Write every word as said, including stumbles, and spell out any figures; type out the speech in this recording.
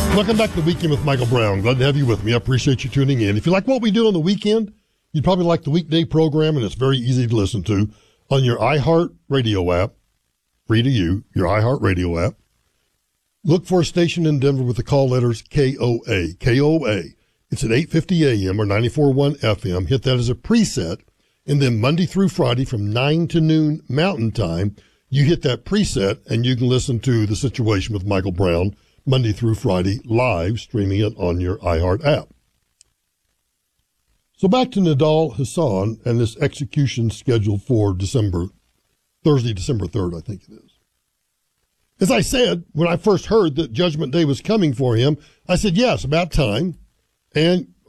Welcome back to The Weekend with Michael Brown. Glad to have you with me. I appreciate you tuning in. If you like what we do on the weekend, you'd probably like the weekday program, and it's very easy to listen to on your iHeart Radio app. Free to you, your iHeart Radio app. Look for a station in Denver with the call letters K O A. K O A. It's at eight fifty a.m. or ninety-four point one F M. Hit that as a preset. And then Monday through Friday from nine to noon Mountain Time, you hit that preset and you can listen to The Situation with Michael Brown Monday through Friday live, streaming it on your iHeart app. So back to Nidal Hasan and this execution scheduled for December, Thursday, December third, I think it is. As I said, when I first heard that Judgment Day was coming for him, I said, yes, about time. And